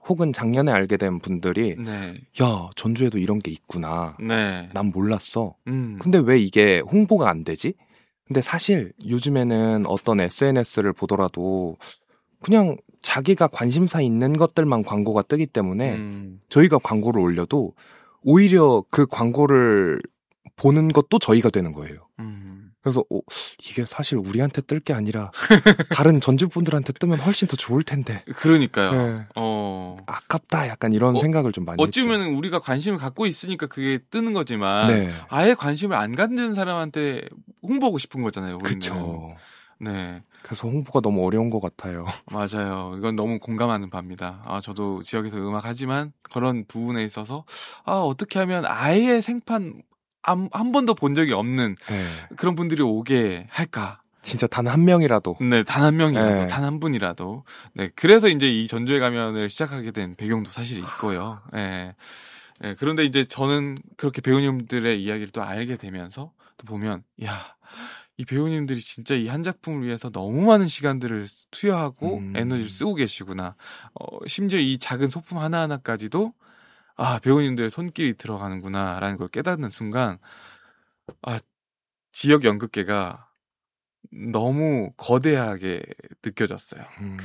혹은 작년에 알게 된 분들이 네. 야, 전주에도 이런 게 있구나. 네. 난 몰랐어. 근데 왜 이게 홍보가 안 되지? 근데 사실 요즘에는 어떤 SNS를 보더라도 그냥 자기가 관심사 있는 것들만 광고가 뜨기 때문에 저희가 광고를 올려도 오히려 그 광고를 보는 것도 저희가 되는 거예요. 그래서 이게 사실 우리한테 뜰 게 아니라 다른 전주 분들한테 뜨면 훨씬 더 좋을 텐데. 그러니까요. 네. 아깝다 약간 이런 생각을 좀 많이 어쩌면 했죠. 우리가 관심을 갖고 있으니까 그게 뜨는 거지만 네. 아예 관심을 안 갖는 사람한테 홍보하고 싶은 거잖아요. 그렇죠. 네. 그래서 홍보가 너무 어려운 것 같아요. 맞아요. 이건 너무 공감하는 바입니다. 저도 지역에서 음악하지만 그런 부분에 있어서 어떻게 하면 아예 생판 한 번도 본 적이 없는 네. 그런 분들이 오게 할까? 진짜 단 한 명이라도. 네, 단 한 명이라도, 네. 단 한 분이라도. 네, 그래서 이제 이 전주의 가면을 시작하게 된 배경도 사실 있고요. 네. 네, 그런데 이제 저는 그렇게 배우님들의 이야기를 또 알게 되면서 또 보면, 이 배우님들이 진짜 이 한 작품을 위해서 너무 많은 시간들을 투여하고 에너지를 쓰고 계시구나. 심지어 이 작은 소품 하나하나까지도 배우님들의 손길이 들어가는구나라는 걸 깨닫는 순간, 지역 연극계가 너무 거대하게 느껴졌어요.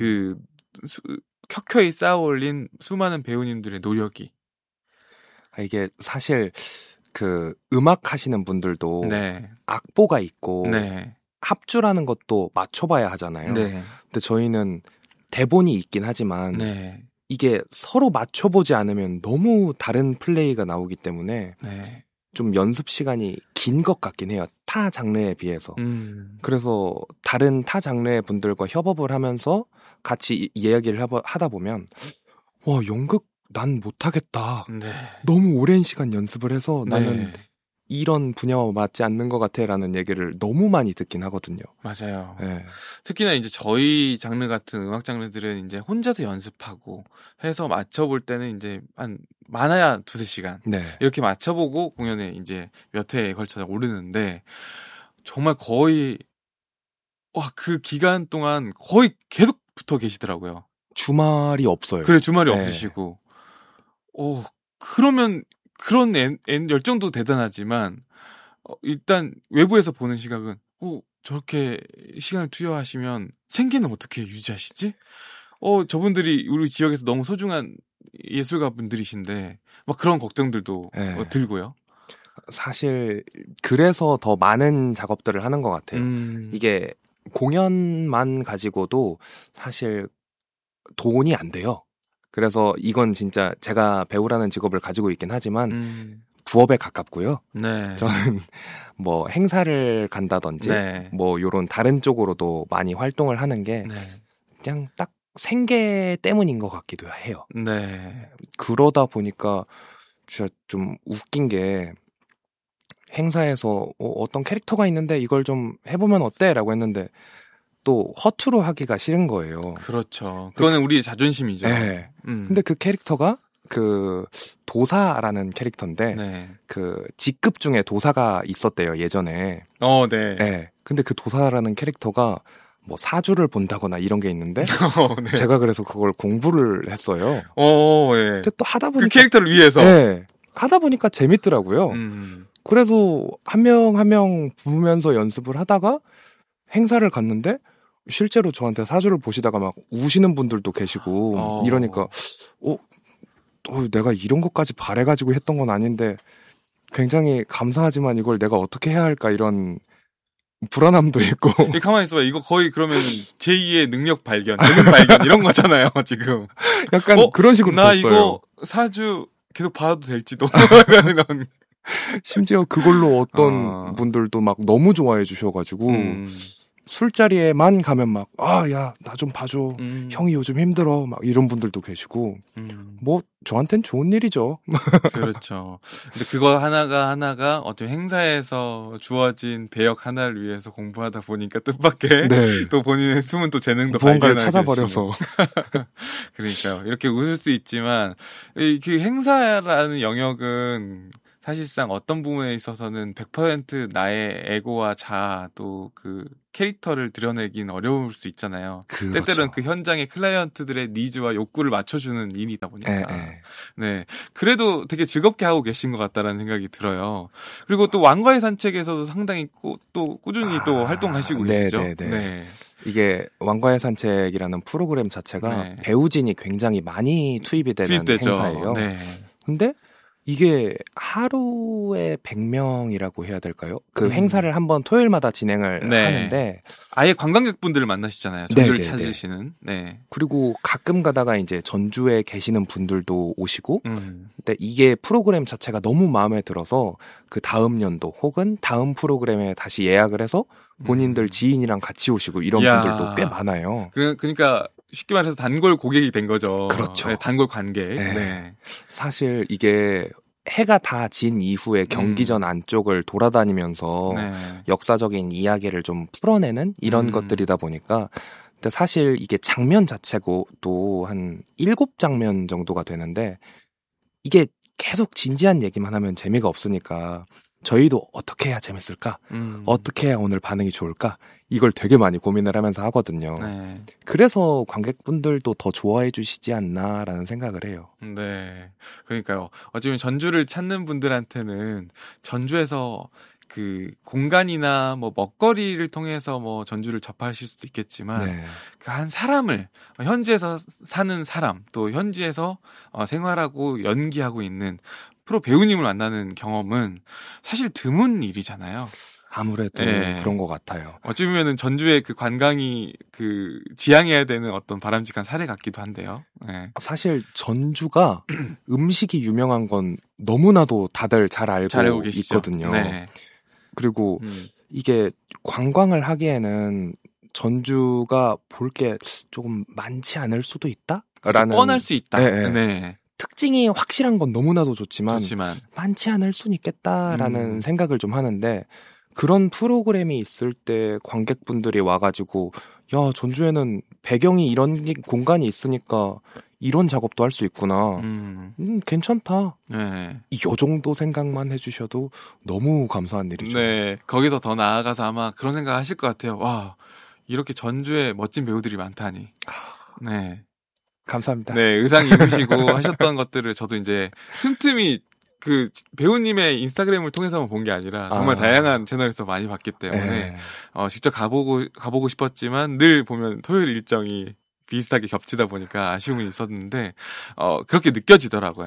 켜켜이 쌓아 올린 수많은 배우님들의 노력이. 이게 사실 음악 하시는 분들도 네. 악보가 있고 네. 합주라는 것도 맞춰봐야 하잖아요. 네. 근데 저희는 대본이 있긴 하지만 네. 이게 서로 맞춰보지 않으면 너무 다른 플레이가 나오기 때문에 네. 좀 연습 시간이 긴 것 같긴 해요. 타 장르에 비해서. 그래서 다른 타 장르의 분들과 협업을 하면서 같이 이야기를 하다 보면 와, 연극 난 못하겠다. 네. 너무 오랜 시간 연습을 해서 나는 네. 이런 분야와 맞지 않는 것 같아 라는 얘기를 너무 많이 듣긴 하거든요. 맞아요. 네. 특히나 이제 저희 장르 같은 음악 장르들은 이제 혼자서 연습하고 해서 맞춰볼 때는 이제 한 많아야 2-3시간. 네. 이렇게 맞춰보고 공연에 이제 몇 회에 걸쳐서 오르는데 정말 거의 그 기간 동안 거의 계속 붙어 계시더라고요. 주말이 없어요. 그래, 주말이 네. 없으시고. 그러면 그런 열정도 대단하지만 일단 외부에서 보는 시각은 저렇게 시간을 투여하시면 생계는 어떻게 유지하시지? 저분들이 우리 지역에서 너무 소중한 예술가 분들이신데 막 그런 걱정들도 네. 들고요. 사실 그래서 더 많은 작업들을 하는 것 같아요. 이게 공연만 가지고도 사실 돈이 안 돼요. 그래서 이건 진짜 제가 배우라는 직업을 가지고 있긴 하지만 부업에 가깝고요. 네. 저는 뭐 행사를 간다든지 네. 뭐 요런 다른 쪽으로도 많이 활동을 하는 게 네. 그냥 딱 생계 때문인 것 같기도 해요. 네. 그러다 보니까 진짜 좀 웃긴 게 행사에서 어떤 캐릭터가 있는데 이걸 좀 해보면 어때? 라고 했는데 또 허투루 하기가 싫은 거예요. 그렇죠. 그거는 우리의 자존심이죠. 네. 근데 그 캐릭터가 도사라는 캐릭터인데 네. 직급 중에 도사가 있었대요, 예전에. 네. 네. 근데 그 도사라는 캐릭터가 뭐 사주를 본다거나 이런 게 있는데 네. 제가 그래서 그걸 공부를 했어요. 네. 근데 또 하다 보니까 그 캐릭터를 위해서. 네. 하다 보니까 재밌더라고요. 그래서 한 명 한 명 보면서 연습을 하다가 행사를 갔는데 실제로 저한테 사주를 보시다가 막 우시는 분들도 계시고 이러니까 내가 이런 것까지 바래가지고 했던 건 아닌데 굉장히 감사하지만 이걸 내가 어떻게 해야 할까 이런 불안함도 있고. 가만히 있어봐. 이거 거의 그러면 제2의 능력 발견, 재능 발견 이런 거잖아요. 지금. 약간 그런 식으로 나 됐어요. 이거 사주 계속 봐도 될지도. 이런. 심지어 그걸로 어떤 분들도 막 너무 좋아해 주셔가지고 술자리에만 가면 막 야, 나 좀 봐줘. 형이 요즘 힘들어. 막 이런 분들도 계시고 뭐 저한텐 좋은 일이죠. 그렇죠. 근데 그거 하나가 어떤 행사에서 주어진 배역 하나를 위해서 공부하다 보니까 뜻밖의 네. 또 본인의 숨은 또 재능도 무언가를 발견하게 찾아버려서. 그러니까요. 이렇게 웃을 수 있지만 그 행사라는 영역은 사실상 어떤 부분에 있어서는 100% 나의 에고와 자아 또 그 캐릭터를 드러내긴 어려울 수 있잖아요. 그렇죠. 때때로는 그 현장의 클라이언트들의 니즈와 욕구를 맞춰주는 일이다 보니까. 예. 네. 그래도 되게 즐겁게 하고 계신 것 같다라는 생각이 들어요. 그리고 또 왕과의 산책에서도 상당히 또 꾸준히 또 활동하시고 계시죠. 네. 이게 왕과의 산책이라는 프로그램 자체가 네. 배우진이 굉장히 많이 투입되는 행사예요. 네. 근데 이게 하루에 100명이라고 해야 될까요? 그 행사를 한번 토요일마다 진행을 네. 하는데 아예 관광객분들을 만나시잖아요. 전주를 찾으시는. 네. 그리고 가끔 가다가 이제 전주에 계시는 분들도 오시고 근데 이게 프로그램 자체가 너무 마음에 들어서 그 다음 연도 혹은 다음 프로그램에 다시 예약을 해서 본인들 지인이랑 같이 오시고 이런 분들도 꽤 많아요. 그러니까 쉽게 말해서 단골 고객이 된 거죠. 그렇죠. 네, 단골 관객. 네. 네. 사실 이게 해가 다 진 이후에 경기전 안쪽을 돌아다니면서 네. 역사적인 이야기를 좀 풀어내는 이런 것들이다 보니까 근데 사실 이게 장면 자체고 또 한 7장면 정도가 되는데 이게 계속 진지한 얘기만 하면 재미가 없으니까 저희도 어떻게 해야 재밌을까? 어떻게 해야 오늘 반응이 좋을까? 이걸 되게 많이 고민을 하면서 하거든요. 네. 그래서 관객분들도 더 좋아해 주시지 않나라는 생각을 해요. 네. 그러니까요. 어쩌면 전주를 찾는 분들한테는 전주에서 그 공간이나 뭐 먹거리를 통해서 뭐 전주를 접하실 수도 있겠지만 네. 그 한 사람을 현지에서 사는 사람 또 현지에서 생활하고 연기하고 있는 프로 배우님을 만나는 경험은 사실 드문 일이잖아요. 아무래도 네. 그런 것 같아요. 어쩌면은 전주의 그 관광이 그 지향해야 되는 어떤 바람직한 사례 같기도 한데요. 네. 사실 전주가 음식이 유명한 건 너무나도 다들 잘 알고 있거든요. 네. 그리고 이게 관광을 하기에는 전주가 볼 게 조금 많지 않을 수도 있다? 라는 뻔할 수 있다. 네. 네. 특징이 확실한 건 너무나도 좋지만 많지 않을 수는 있겠다라는 생각을 좀 하는데 그런 프로그램이 있을 때 관객분들이 와가지고 야 전주에는 배경이 이런 공간이 있으니까 이런 작업도 할 수 있구나. 괜찮다. 네. 이 정도 생각만 해주셔도 너무 감사한 일이죠. 네. 거기서 더 나아가서 아마 그런 생각 하실 것 같아요. 와, 이렇게 전주에 멋진 배우들이 많다니. 네. 감사합니다. 네. 의상 입으시고 하셨던 것들을 저도 이제 틈틈이 그 배우님의 인스타그램을 통해서만 본 게 아니라 정말 다양한 채널에서 많이 봤기 때문에 직접 가보고 싶었지만 늘 보면 토요일 일정이 비슷하게 겹치다 보니까 아쉬움이 있었는데 그렇게 느껴지더라고요.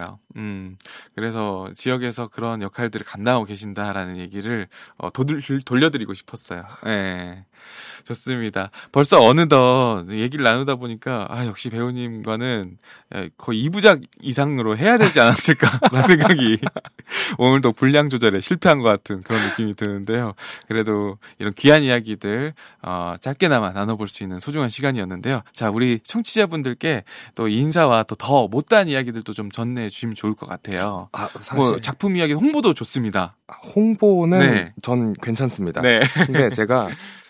그래서 지역에서 그런 역할들을 감당하고 계신다라는 얘기를 돌려드리고 싶었어요. 네. 좋습니다. 벌써 어느덧 얘기를 나누다 보니까 역시 배우님과는 거의 2부작 이상으로 해야 되지 않았을까라는 생각이 오늘도 분량 조절에 실패한 것 같은 그런 느낌이 드는데요. 그래도 이런 귀한 이야기들 짧게나마 나눠볼 수 있는 소중한 시간이었는데요. 자, 우리 청취자분들께 또 인사와 또 더 못다한 이야기들도 좀 전해주시면 좋을 것 같아요. 사실 뭐 작품 이야기 홍보도 좋습니다. 홍보는 전 괜찮습니다. 네. 근데 제가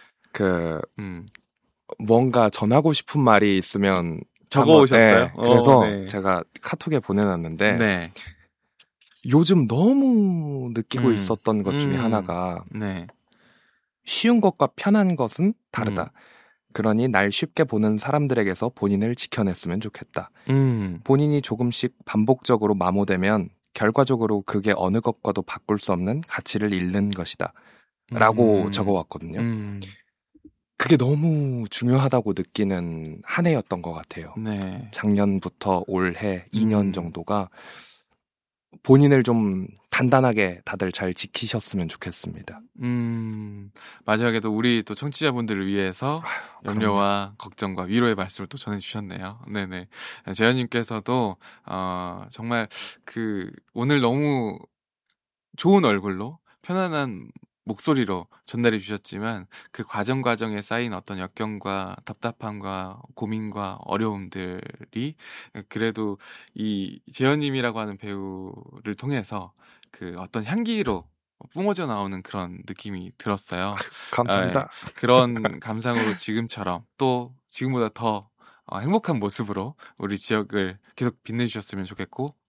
뭔가 전하고 싶은 말이 있으면 적어오셨어요? 네, 그래서 제가 카톡에 보내놨는데 요즘 너무 느끼고 있었던 것 중에 하나가 쉬운 것과 편한 것은 다르다. 그러니 날 쉽게 보는 사람들에게서 본인을 지켜냈으면 좋겠다. 본인이 조금씩 반복적으로 마모되면 결과적으로 그게 어느 것과도 바꿀 수 없는 가치를 잃는 것이다. 라고 적어왔거든요. 그게 너무 중요하다고 느끼는 한 해였던 것 같아요. 네. 작년부터 올해 2년 정도가 본인을 좀 단단하게 다들 잘 지키셨으면 좋겠습니다. 마지막에도 우리 또 청취자분들을 위해서 염려와 걱정과 위로의 말씀을 또 전해주셨네요. 네네. 재현님께서도 정말 오늘 너무 좋은 얼굴로 편안한 목소리로 전달해 주셨지만 그 과정에 쌓인 어떤 역경과 답답함과 고민과 어려움들이 그래도 이 재현님이라고 하는 배우를 통해서 그 어떤 향기로 뿜어져 나오는 그런 느낌이 들었어요. 감사합니다. 그런 감상으로 지금처럼 또 지금보다 더 행복한 모습으로 우리 지역을 계속 빛내주셨으면 좋겠고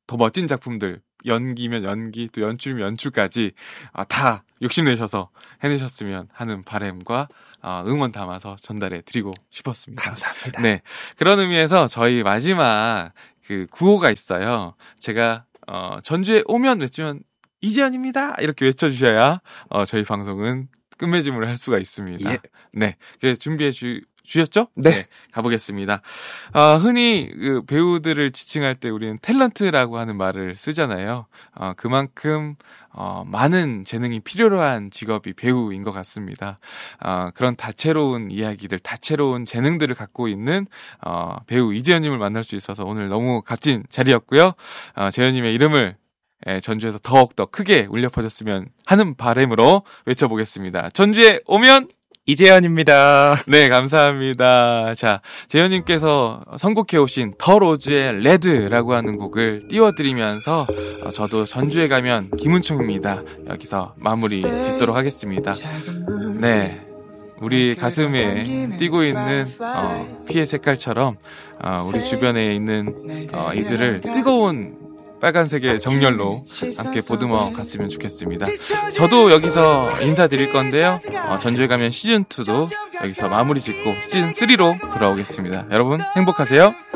더 멋진 작품들, 연기면 연기, 또 연출이면 연출까지 다 욕심내셔서 해내셨으면 하는 바람과 응원 담아서 전달해 드리고 싶었습니다. 감사합니다. 네. 그런 의미에서 저희 마지막 그 구호가 있어요. 제가 전주에 오면 외치면 이재현입니다. 이렇게 외쳐주셔야 저희 방송은 끝맺음을 할 수가 있습니다. 예. 네. 준비해 주셨죠? 네. 가보겠습니다. 흔히 그 배우들을 지칭할 때 우리는 탤런트라고 하는 말을 쓰잖아요. 그만큼 많은 재능이 필요로 한 직업이 배우인 것 같습니다. 그런 다채로운 이야기들, 다채로운 재능들을 갖고 있는 배우 이재현님을 만날 수 있어서 오늘 너무 값진 자리였고요. 재현님의 이름을 전주에서 더욱더 크게 울려 퍼졌으면 하는 바람으로 외쳐보겠습니다. 전주에 오면 이재현입니다. 네, 감사합니다. 자, 재현님께서 선곡해오신 더 로즈의 레드라고 하는 곡을 띄워드리면서 저도 전주에 가면 김은총입니다. 여기서 마무리 짓도록 하겠습니다. 네. 우리 가슴에 띄고 있는 피의 색깔처럼 우리 주변에 있는 이들을 뜨거운 빨간색의 정열로 함께 보듬어 갔으면 좋겠습니다. 저도 여기서 인사드릴 건데요. 전주에 가면 시즌2도 여기서 마무리 짓고 시즌3로 돌아오겠습니다. 여러분 행복하세요.